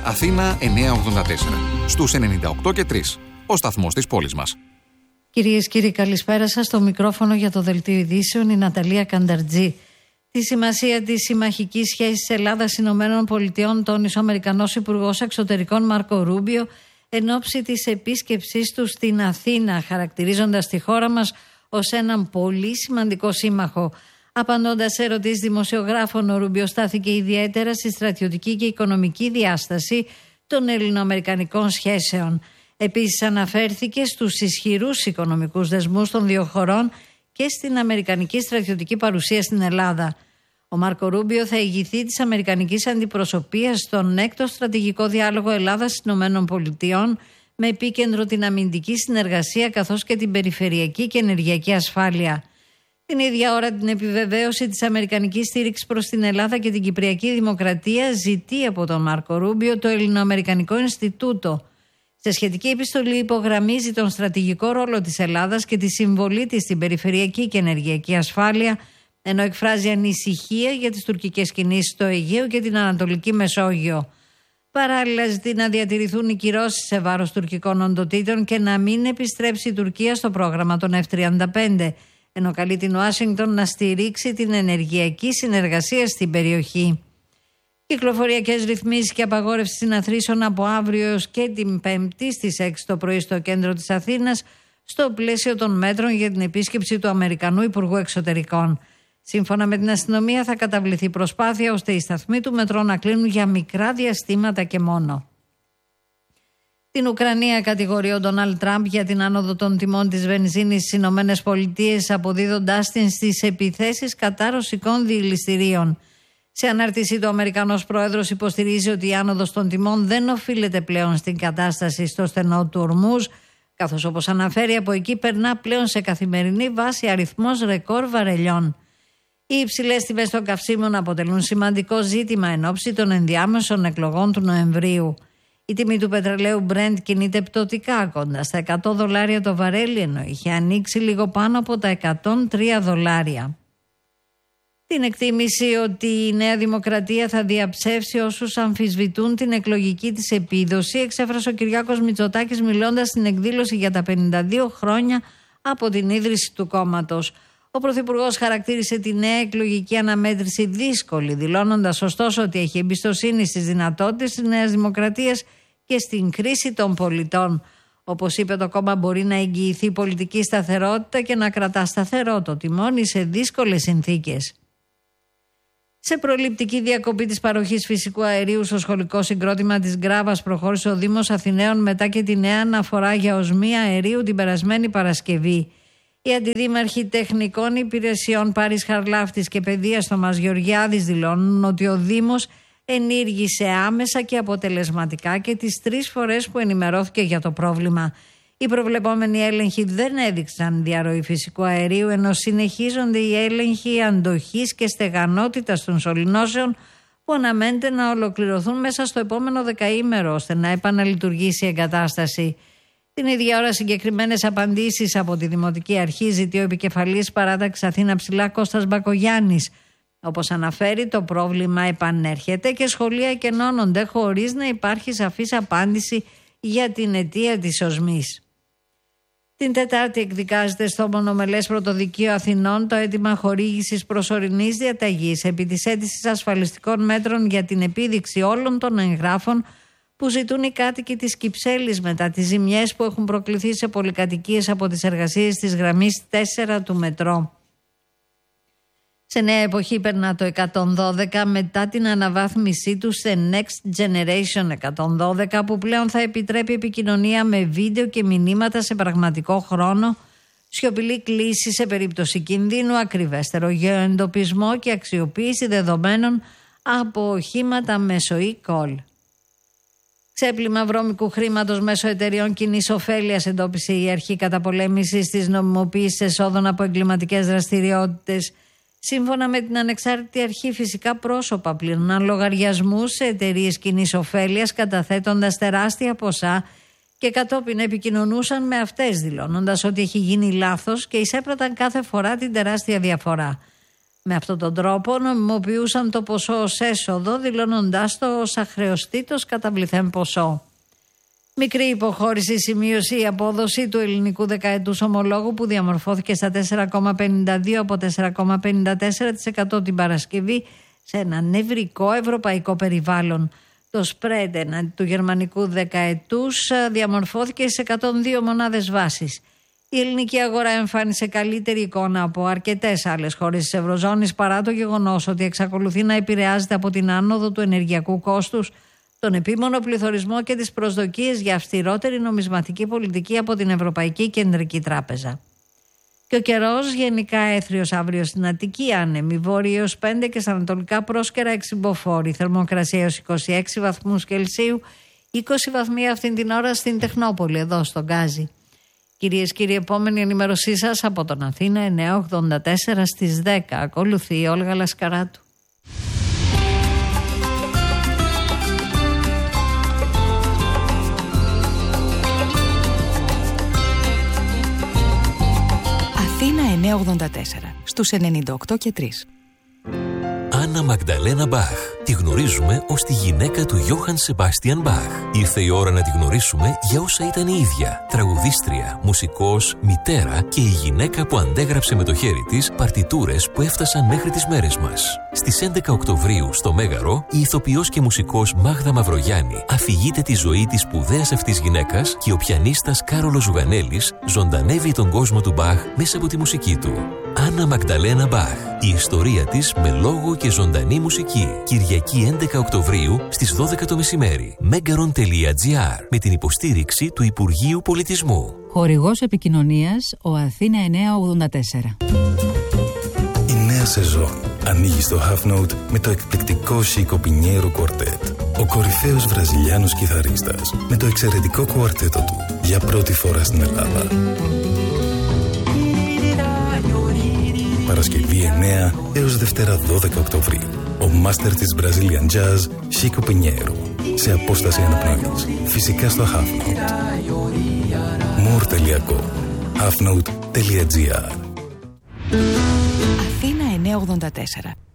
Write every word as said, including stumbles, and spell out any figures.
Αθήνα εννιακόσια ογδόντα τέσσερα. Στους ενενήντα οκτώ και τρία. Ο σταθμός της πόλης μας. Κυρίες και κύριοι, καλησπέρα σας. Στο μικρόφωνο για το Δελτίο Ειδήσεων η Ναταλία Κανταρτζή. Τη σημασία της συμμαχικής σχέσης Ελλάδας-Ηνωμένων Πολιτειών τόνισε ο Αμερικανός Υπουργός Εξωτερικών Μάρκο Ρούμπιο εν ώψη της επίσκεψής του στην Αθήνα, χαρακτηρίζοντας τη χώρα μας ως έναν πολύ σημαντικό σύμμαχο. Απαντώντας σε ερωτήσεις δημοσιογράφων, ο Ρούμπιο στάθηκε ιδιαίτερα στη στρατιωτική και οικονομική διάσταση των ελληνοαμερικανικών σχέσεων. Επίσης αναφέρθηκε στους ισχυρούς οικονομικούς δεσμούς των δύο χωρών και στην αμερικανική στρατιωτική παρουσία στην Ελλάδα. Ο Μάρκο Ρούμπιο θα ηγηθεί της αμερικανικής αντιπροσωπείας στον έκτο στρατηγικό διάλογο Ελλάδας-Ηνωμένων Πολιτειών με επίκεντρο την αμυντική συνεργασία καθώς και την περιφερειακή και ενεργειακή ασφάλεια. Την ίδια ώρα την επιβεβαίωση της αμερικανικής στήριξης προς την Ελλάδα και την Κυπριακή Δημοκρατία ζητεί από τον Μάρκο Ρούμπιο το Ελληνοαμερικανικό Ινστιτούτο. Σε σχετική επιστολή υπογραμμίζει τον στρατηγικό ρόλο της Ελλάδας και τη συμβολή της στην περιφερειακή και ενεργειακή ασφάλεια, ενώ εκφράζει ανησυχία για τις τουρκικές κινήσεις στο Αιγαίο και την Ανατολική Μεσόγειο. Παράλληλα, ζητεί να διατηρηθούν οι κυρώσεις σε βάρος τουρκικών οντοτήτων και να μην επιστρέψει η Τουρκία στο πρόγραμμα των εφ τριάντα πέντε, ενώ καλεί την Ουάσιγκτον να στηρίξει την ενεργειακή συνεργασία στην περιοχή. Κυκλοφοριακές ρυθμίσεις και απαγόρευση συναθρήσεων από αύριο έως και την Πέμπτη στις έξι το πρωί στο κέντρο της Αθήνας, στο πλαίσιο των μέτρων για την επίσκεψη του Αμερικανού Υπουργού Εξωτερικών. Σύμφωνα με την αστυνομία, θα καταβληθεί προσπάθεια ώστε οι σταθμοί του μετρό να κλείνουν για μικρά διαστήματα και μόνο. Την Ουκρανία κατηγορεί ο Ντόναλντ Τραμπ για την άνοδο των τιμών της βενζίνης στις Ηνωμένες Πολιτείες, αποδίδοντάς την στις επιθέσεις κατά ρωσικών διελιστηρίων. Σε ανάρτησή του, ο Αμερικανός Πρόεδρος υποστηρίζει ότι η άνοδος των τιμών δεν οφείλεται πλέον στην κατάσταση στο στενό του Ορμούζ, καθώς όπως αναφέρει από εκεί περνά πλέον σε καθημερινή βάση αριθμός ρεκόρ βαρελιών. Οι υψηλές τιμές των καυσίμων αποτελούν σημαντικό ζήτημα εν ώψη των ενδιάμεσων εκλογών του Νοεμβρίου. Η τιμή του πετρελαίου Brent κινείται πτωτικά κοντά στα εκατό δολάρια το βαρέλι, ενώ είχε ανοίξει λίγο πάνω από τα εκατόν τρία δολάρια. Την εκτίμηση ότι η Νέα Δημοκρατία θα διαψεύσει όσους αμφισβητούν την εκλογική της επίδοση εξέφρασε ο Κυριάκος Μητσοτάκης μιλώντας στην εκδήλωση για τα πενήντα δύο χρόνια από την ίδρυση του κόμματος. Ο Πρωθυπουργός χαρακτήρισε τη νέα εκλογική αναμέτρηση δύσκολη, δηλώνοντας ωστόσο ότι έχει εμπιστοσύνη στις δυνατότητες της Νέας Δημοκρατίας και στην κρίση των πολιτών. Όπως είπε, το κόμμα μπορεί να εγγυηθεί πολιτική σταθερότητα και να κρατά σταθερό το τιμόνι σε δύσκολες συνθήκες. Σε προληπτική διακοπή της παροχής φυσικού αερίου στο σχολικό συγκρότημα της Γκράβας προχώρησε ο Δήμος Αθηναίων μετά και τη νέα αναφορά για οσμή αερίου την περασμένη Παρασκευή. Οι αντιδήμαρχοι τεχνικών υπηρεσιών Πάρης Χαρλάφτης και Παιδείας Θωμάς Γεωργιάδης δηλώνουν ότι ο Δήμος ενήργησε άμεσα και αποτελεσματικά και τις τρεις φορές που ενημερώθηκε για το πρόβλημα. Οι προβλεπόμενοι έλεγχοι δεν έδειξαν διαρροή φυσικού αερίου, ενώ συνεχίζονται οι έλεγχοι αντοχής και στεγανότητας των σωληνώσεων που αναμένεται να ολοκληρωθούν μέσα στο επόμενο δεκαήμερο ώστε να επαναλειτουργήσει η εγκατάσταση. Την ίδια ώρα συγκεκριμένες απαντήσεις από τη Δημοτική Αρχή ζητεί ο επικεφαλής παράταξης Αθήνα Ψηλά Κώστας Μπακογιάννης. Όπως αναφέρει, το πρόβλημα επανέρχεται και σχολεία εκενώνονται χωρίς να υπάρχει σαφής απάντηση για την αιτία της οσμής. Την Τετάρτη εκδικάζεται στο Μονομελές Πρωτοδικείο Αθηνών το αίτημα χορήγησης προσωρινής διαταγής επί της αίτησης ασφαλιστικών μέτρων για την επίδειξη όλων των εγγράφων που ζητούν οι κάτοικοι της Κυψέλης μετά τις ζημιές που έχουν προκληθεί σε πολυκατοικίες από τις εργασίες της γραμμής τέσσερα του μετρό. Σε νέα εποχή περνά το εκατόν δώδεκα μετά την αναβάθμισή του σε Next Generation εκατόν δώδεκα που πλέον θα επιτρέπει επικοινωνία με βίντεο και μηνύματα σε πραγματικό χρόνο, σιωπηλή κλίση σε περίπτωση κινδύνου, ακριβέστερο γεωεντοπισμό και αξιοποίηση δεδομένων από οχήματα μέσω e-call. Ξέπλυμα βρώμικου χρήματος μέσω εταιριών κοινής ωφέλειας εντόπισε η Αρχή Καταπολέμησης της νομιμοποίησης εσόδων από εγκληματικές δραστηριότητες. Σύμφωνα με την ανεξάρτητη αρχή, φυσικά πρόσωπα πλήρωναν λογαριασμούς σε εταιρείες κοινής ωφέλειας καταθέτοντας τεράστια ποσά και κατόπιν επικοινωνούσαν με αυτές, δηλώνοντας ότι έχει γίνει λάθος και εισέπραταν κάθε φορά την τεράστια διαφορά. Με αυτόν τον τρόπο νομιμοποιούσαν το ποσό ως έσοδο, δηλώνοντάς το ως αχρεωστήτως καταβληθέν ποσό. Μικρή υποχώρηση σημείωσε η απόδοση του ελληνικού δεκαετούς ομολόγου που διαμορφώθηκε στα τέσσερα κόμμα πενήντα δύο από τέσσερα κόμμα πενήντα τέσσερα τοις εκατό την Παρασκευή σε ένα νευρικό ευρωπαϊκό περιβάλλον. Το spread εναντί του γερμανικού δεκαετούς διαμορφώθηκε σε εκατόν δύο μονάδες βάσης. Η ελληνική αγορά εμφάνισε καλύτερη εικόνα από αρκετές άλλες χώρες της Ευρωζώνης παρά το γεγονός ότι εξακολουθεί να επηρεάζεται από την άνοδο του ενεργειακού κόστους, τον επίμονο πληθωρισμό και τις προσδοκίες για αυστηρότερη νομισματική πολιτική από την Ευρωπαϊκή Κεντρική Τράπεζα. Και ο καιρός γενικά έθριος αύριο στην Αττική, άνεμη, βόρειο έως πέντε και στα ανατολικά πρόσκαιρα εξυμποφόρη. Θερμοκρασία έως είκοσι έξι βαθμούς Κελσίου, είκοσι βαθμοί αυτήν την ώρα στην Τεχνόπολη, εδώ στον Γκάζι. Κυρίες και κύριοι, επόμενη ενημέρωσή σας από τον Αθήνα εννιακόσια ογδόντα τέσσερα στις δέκα. Ακολουθεί η Όλγα Λασκαράτου. Αθήνα εννιακόσια ογδόντα τέσσερα στους ενενήντα οκτώ και τρία. Άννα Μαγνταλένα Μπαχ. Τη γνωρίζουμε ως τη γυναίκα του Γιώχαν Σεμπάστιαν Μπαχ. Ήρθε η ώρα να τη γνωρίσουμε για όσα ήταν η ίδια. Τραγουδίστρια, μουσικός, μητέρα και η γυναίκα που αντέγραψε με το χέρι της παρτιτούρες που έφτασαν μέχρι τις μέρες μας. Στις έντεκα Οκτωβρίου στο Μέγαρο, η ηθοποιός και μουσικός Μάγδα Μαυρογιάννη αφηγείται τη ζωή της σπουδαίας αυτής γυναίκας και ο πιανίστας Κάρολος Ζουγανέλης ζωντανεύει τον κόσμο του Μπαχ μέσα από τη μουσική του. Άννα Μαγνταλένα Μπαχ. Η ιστορία της με λόγο και ζωντανή μουσική. Κυριακή έντεκα Οκτωβρίου στις δώδεκα το μεσημέρι. megaron τελεία gr με την υποστήριξη του Υπουργείου Πολιτισμού. Χορηγός επικοινωνίας ο Αθήνα εννιακόσια ογδόντα τέσσερα. Η νέα σεζόν ανοίγει στο Half Note με το εκπληκτικό Chico Pinheiro Quartet. Ο κορυφαίος βραζιλιάνος κιθαρίστας με το εξαιρετικό κουαρτέτο του για πρώτη φορά στην Ελλάδα. Παρασκευή εννέα έως Δευτέρα δώδεκα Οκτωβρίου. Ο μάστερ της Brazilian Jazz, Chico Pinheiro. Σε απόσταση αναπνοής. Φυσικά στο Half Note. more τελεία com half note τελεία gr. Αθήνα εννιακόσια ογδόντα τέσσερα.